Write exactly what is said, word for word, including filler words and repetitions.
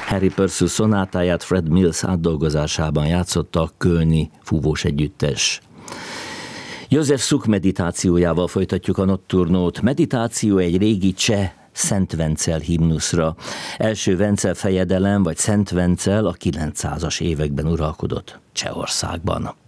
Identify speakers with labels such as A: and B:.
A: Harry Purcell szonátáját Fred Mills átdolgozásában játszotta a kölni fúvós együttes. József Suk meditációjával folytatjuk a Notturnót. Meditáció egy régi cseh Szent Vencel himnuszra. Első Vencel fejedelem vagy Szent Vencel a kilencszázas években uralkodott Csehországban.